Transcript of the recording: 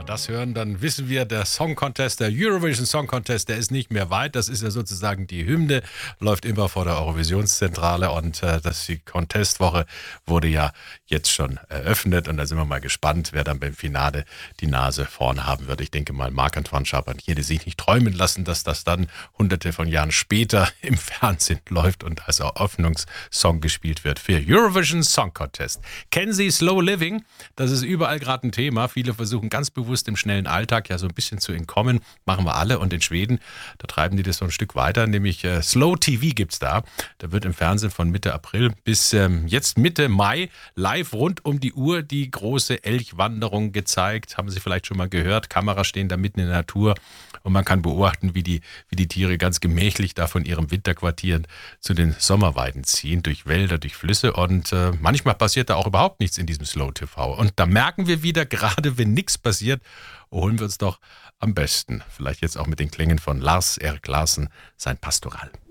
das hören, dann wissen wir, der Song Contest, der Eurovision Song Contest, der ist nicht mehr weit. Das ist ja sozusagen die Hymne, läuft immer vor der Eurovisionszentrale und die Contestwoche wurde ja jetzt schon eröffnet und da sind wir mal gespannt, wer dann beim Finale die Nase vorne haben wird. Ich denke mal, Marc-Antoine Charpentier, der sich nicht träumen lassen, dass das dann hunderte von Jahren später im Fernsehen läuft und als Eröffnungssong gespielt wird für Eurovision Song Contest. Kennen Sie Slow Living? Das ist überall gerade ein Thema. Viele versuchen ganz bewusst im schnellen Alltag ja so ein bisschen zu entkommen. Machen wir alle. Und in Schweden, da treiben die das so ein Stück weiter, nämlich Slow TV gibt's da. Da wird im Fernsehen von Mitte April bis jetzt Mitte Mai live rund um die Uhr die große Elchwanderung gezeigt. Haben Sie vielleicht schon mal gehört. Kameras stehen da mitten in der Natur und man kann beobachten, wie die Tiere ganz gemächlich da von ihrem Winterquartier zu den Sommerweiden ziehen, durch Wälder, durch Flüsse und manchmal passiert da auch überhaupt nichts in diesem Slow TV. Und da merken wir wieder, gerade wenn nichts passiert, holen wir uns doch am besten, vielleicht jetzt auch mit den Klängen von Lars Erik Larsen, sein Pastoral.